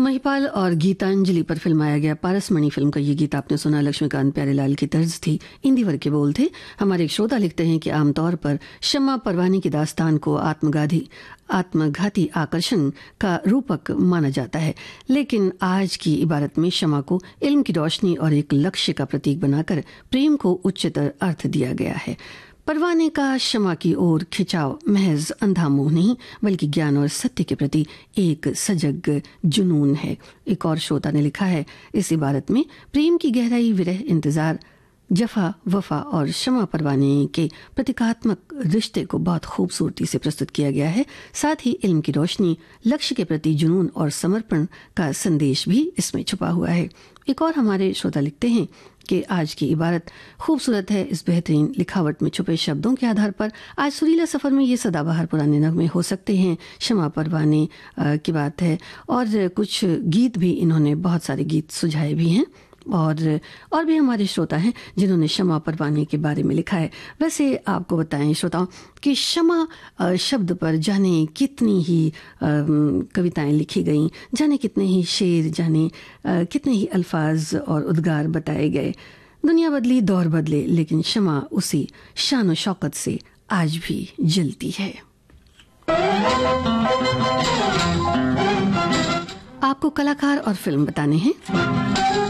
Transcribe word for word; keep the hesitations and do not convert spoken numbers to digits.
महिपाल और गीतांजलि पर फिल्माया गया पारसमणि फिल्म का ये गीत आपने सुना। लक्ष्मीकांत प्यारेलाल की तर्ज थी, इंदिवर के बोल थे। हमारे एक श्रोता लिखते हैं कि आमतौर पर शम्मा परवानी की दास्तान को आत्मगाधी आत्मघाती आकर्षण का रूपक माना जाता है, लेकिन आज की इबारत में शम्मा को इल्म की रोशनी और एक लक्ष्य का प्रतीक बनाकर प्रेम को उच्चतर अर्थ दिया गया है। परवाने का शम्मा की ओर खिंचाव महज अंधा मोह नहीं, बल्कि ज्ञान और सत्य के प्रति एक सजग जुनून है। एक और श्रोता ने लिखा है, इस इबारत में प्रेम की गहराई, विरह, इंतजार, जफा, वफा और शम्मा परवाने के प्रतीकात्मक रिश्ते को बहुत खूबसूरती से प्रस्तुत किया गया है। साथ ही इल्म की रोशनी, लक्ष्य के प्रति जुनून और समर्पण का संदेश भी इसमें छुपा हुआ है। एक और हमारे श्रोता लिखते हैं कि आज की इबारत खूबसूरत है। इस बेहतरीन लिखावट में छुपे शब्दों के आधार पर आज सुरीला सफ़र में ये सदाबहार पुराने नगमे हो सकते हैं। शम्मा परवाने की बात है और कुछ गीत भी इन्होंने बहुत सारे गीत सुझाए भी हैं और और भी हमारे श्रोता हैं जिन्होंने शम्मा परवाने के बारे में लिखा है। वैसे आपको बताएं श्रोताओं कि शम्मा शब्द पर जाने कितनी ही कविताएं लिखी गईं, जाने कितने ही शेर, जाने कितने ही अल्फाज और उद्गार बताए गए। दुनिया बदली, दौर बदले, लेकिन शम्मा उसी शान व शौकत से आज भी जलती है। आपको कलाकार और फिल्म बताने हैं।